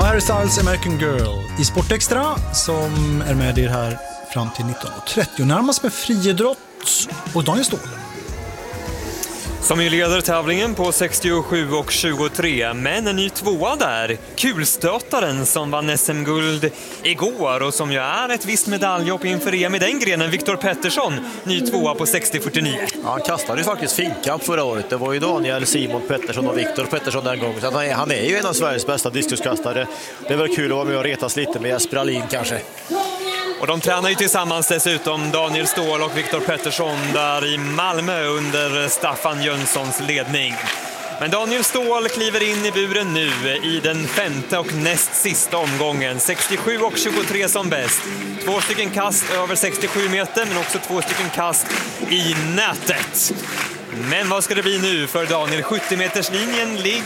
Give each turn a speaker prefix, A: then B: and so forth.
A: Harry Styles American Girl i Sportextra som är med er här fram till 19.30. Närmast med friidrott och Daniel Ståhl.
B: Som ju leder tävlingen på 67 och 23, men en ny tvåa där. Kulstötaren som vann SM-guld igår och som ju är ett visst medaljhopp inför EM i den grenen, Viktor Pettersson, ny tvåa på 60-49.
C: Ja, han kastade ju faktiskt finkamp förra året. Det var ju Daniel, Simon Pettersson och Viktor Pettersson den gången. Så han är ju en av Sveriges bästa diskuskastare. Det är väl kul att vara med och retas lite med Jesper Alin kanske.
B: Och de tränar ju tillsammans dessutom, Daniel Ståhl och Viktor Pettersson, där i Malmö under Staffan Jönssons ledning. Men Daniel Ståhl kliver in i buren nu i den femte och näst sista omgången. 67 och 23 som bäst. 2 stycken kast över 67 meter, men också 2 stycken kast i nätet. Men vad ska det bli nu för Daniel? 70-meterslinjen ligger